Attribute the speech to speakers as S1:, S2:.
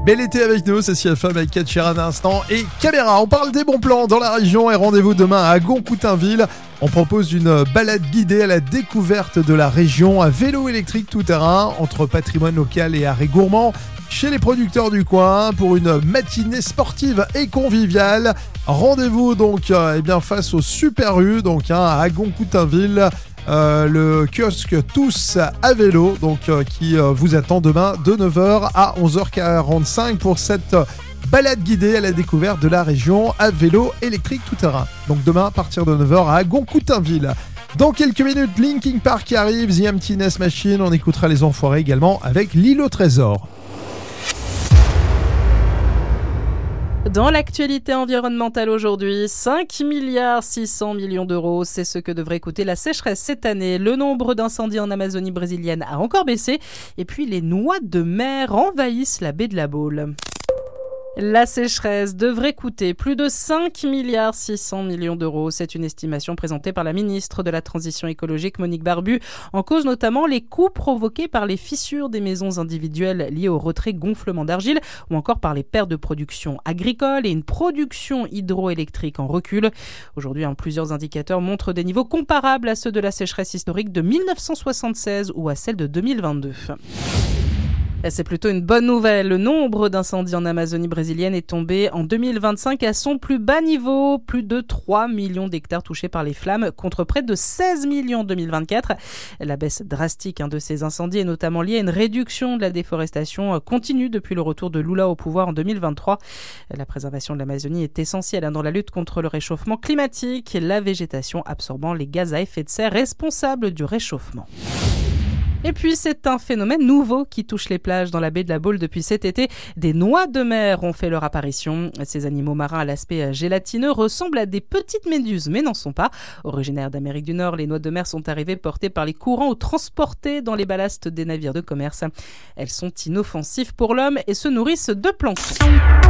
S1: Bel été avec nous, c'est CFM avec Ed Sheeran à l'instant et Caméra. On parle des bons plans dans la région et rendez-vous demain à Goncoutainville. On propose une balade guidée à la découverte de la région à vélo électrique tout-terrain entre patrimoine local et arrêt gourmand chez les producteurs du coin pour une matinée sportive et conviviale. Rendez-vous donc face au Super U à Goncoutainville. Le kiosque Tous à vélo qui vous attend demain de 9h à 11h45 pour cette balade guidée à la découverte de la région à vélo électrique tout-terrain. Donc demain à partir de 9h à Goncoutainville. Dans quelques minutes, Linkin Park qui arrive, The Emptiness Machine, on écoutera Les Enfoirés également avec L'île au trésor.
S2: Dans l'actualité environnementale aujourd'hui, 5,6 milliards d'euros, c'est ce que devrait coûter la sécheresse cette année. Le nombre d'incendies en Amazonie brésilienne a encore baissé et puis les noix de mer envahissent la baie de la Baule. La sécheresse devrait coûter plus de 5,6 milliards d'euros. C'est une estimation présentée par la ministre de la Transition écologique Monique Barbu. En cause notamment les coûts provoqués par les fissures des maisons individuelles liées au retrait gonflement d'argile ou encore par les pertes de production agricole et une production hydroélectrique en recul. Aujourd'hui, plusieurs indicateurs montrent des niveaux comparables à ceux de la sécheresse historique de 1976 ou à celle de 2022. C'est plutôt une bonne nouvelle. Le nombre d'incendies en Amazonie brésilienne est tombé en 2025 à son plus bas niveau. Plus de 3 millions d'hectares touchés par les flammes contre près de 16 millions en 2024. La baisse drastique de ces incendies est notamment liée à une réduction de la déforestation continue depuis le retour de Lula au pouvoir en 2023. La préservation de l'Amazonie est essentielle dans la lutte contre le réchauffement climatique, la végétation absorbant les gaz à effet de serre responsables du réchauffement. Et puis, c'est un phénomène nouveau qui touche les plages dans la baie de la Baule depuis cet été. Des noix de mer ont fait leur apparition. Ces animaux marins à l'aspect gélatineux ressemblent à des petites méduses, mais n'en sont pas. Originaires d'Amérique du Nord, les noix de mer sont arrivées portées par les courants ou transportées dans les ballasts des navires de commerce. Elles sont inoffensives pour l'homme et se nourrissent de plancton.